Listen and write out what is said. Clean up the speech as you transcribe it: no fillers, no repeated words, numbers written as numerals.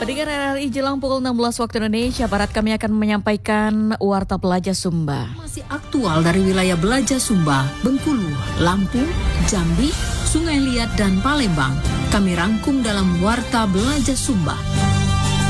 Pendengar RRI jelang pukul 16 waktu Indonesia Barat, kami akan menyampaikan Warta Belaja Sumba. Masih aktual dari wilayah Belaja Sumba, Bengkulu, Lampung, Jambi, Sungai Liat, dan Palembang. Kami rangkum dalam Warta Belaja Sumba.